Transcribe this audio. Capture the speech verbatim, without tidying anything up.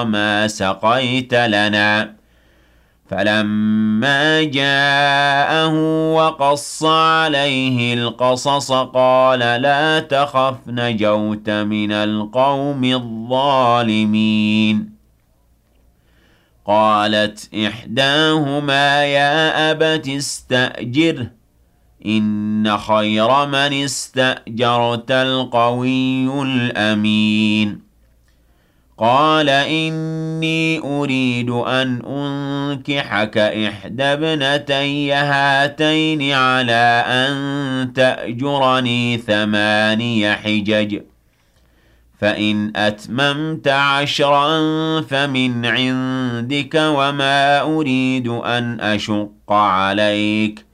ما سقيت لنا. فلما جاءه وقص عليه القصص قال لا تخف نجوت من القوم الظالمين. قالت إحداهما يا أبت استأجره إن خير من استأجرت القوي الأمين. قال إني أريد أن أنكحك إحدى ابنتي هاتين على أن تأجرني ثماني حجج فإن أتممت عشرا فمن عندك وما أريد أن أشق عليك